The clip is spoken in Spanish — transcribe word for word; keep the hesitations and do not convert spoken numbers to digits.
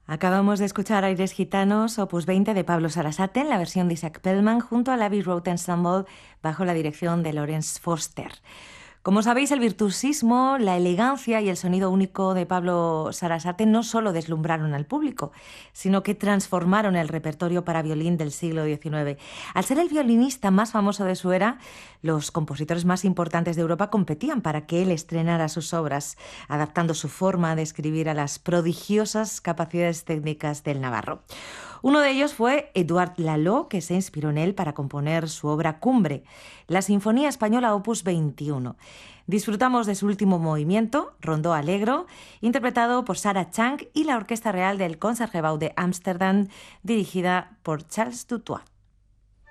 Acabamos de escuchar Aires Gitanos, opus veinte de Pablo Sarasate, en la versión de Isaac Perlman, junto al Abbey Road Ensemble, bajo la dirección de Lawrence Foster. Como sabéis, el virtuosismo, la elegancia y el sonido único de Pablo Sarasate no solo deslumbraron al público, sino que transformaron el repertorio para violín del siglo diecinueve. Al ser el violinista más famoso de su era, los compositores más importantes de Europa competían para que él estrenara sus obras, adaptando su forma de escribir a las prodigiosas capacidades técnicas del navarro. Uno de ellos fue Édouard Lalo, que se inspiró en él para componer su obra cumbre, la Sinfonía Española opus veintiuno. Disfrutamos de su último movimiento, Rondó Alegro, interpretado por Sarah Chang y la Orquesta Real del Concertgebouw de Ámsterdam, dirigida por Charles Dutoit.